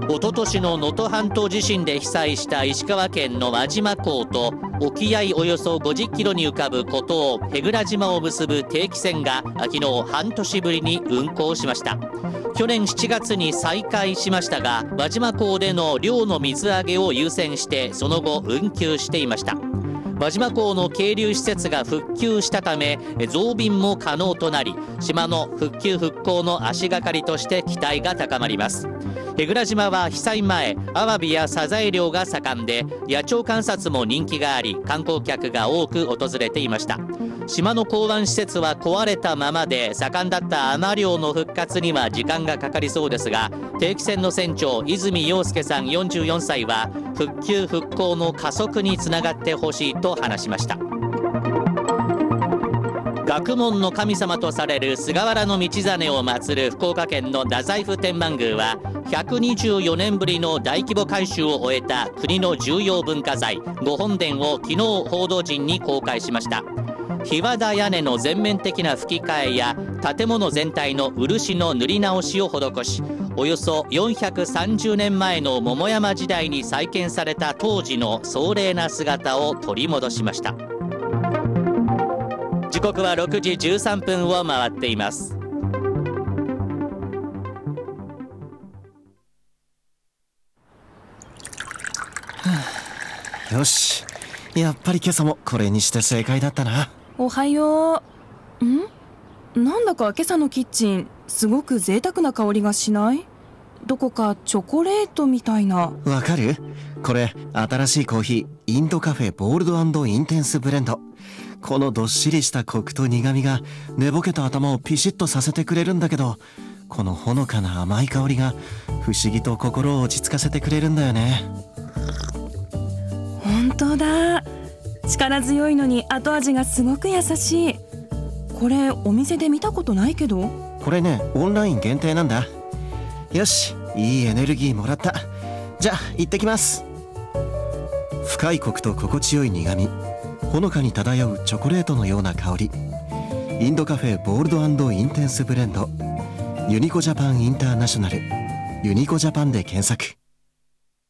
おととしの能登半島地震で被災した石川県の輪島港と沖合およそ50キロに浮かぶ孤島舳倉島を結ぶ定期船が昨日半年ぶりに運航しました。去年7月に再開しましたが、輪島港での漁の水揚げを優先してその後運休していました。輪島港の係留施設が復旧したため増便も可能となり、島の復旧復興の足がかりとして期待が高まります。舳倉島は被災前、アワビやサザエ漁が盛んで野鳥観察も人気があり、観光客が多く訪れていました。島の港湾施設は壊れたままで盛んだった海女漁の復活には時間がかかりそうですが、定期船の船長泉陽介さん44歳は復旧復興の加速につながってほしいと話しました。学問の神様とされる菅原道真を祀る福岡県の太宰府天満宮は124年ぶりの大規模改修を終えた国の重要文化財御本殿を昨日報道陣に公開しました。檜皮屋根の全面的な吹き替えや建物全体の漆の塗り直しを施し、およそ430年前の桃山時代に再建された当時の壮麗な姿を取り戻しました。時刻は6時13分を回っています。 よし、やっぱり今朝もこれにして正解だったな。 おはよう。なんだか今朝のキッチンすごく贅沢な香りがしない？どこかチョコレートみたいな。 わかる？これ新しいコーヒーインドカフェボールド&インテンスブレンド。このどっしりしたコクと苦みが寝ぼけた頭をピシッとさせてくれるんだけど、このほのかな甘い香りが不思議と心を落ち着かせてくれるんだよね。 本当だ。力強いのに後味がすごく優しい。これお店で見たことないけど。 これね、オンライン限定なんだ。よし、いいエネルギーもらった。じゃあ行ってきます。深いコクと心地よい苦み、ほのかに漂うチョコレートのような香り。インドカフェボールド&インテンスブレンド。ユニコジャパンインターナショナル、ユニコジャパンで検索。